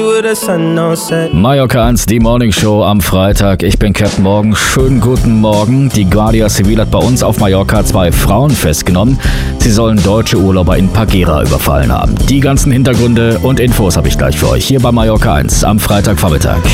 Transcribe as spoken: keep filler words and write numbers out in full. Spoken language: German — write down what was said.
Mallorca eins, die Morning Show am Freitag. Ich bin Captain Morgan. Schönen guten Morgen. Die Guardia Civil hat bei uns auf Mallorca zwei Frauen festgenommen. Sie sollen deutsche Urlauber in Pagera überfallen haben. Die ganzen Hintergründe und Infos habe ich gleich für euch hier bei Mallorca eins am Freitagvormittag.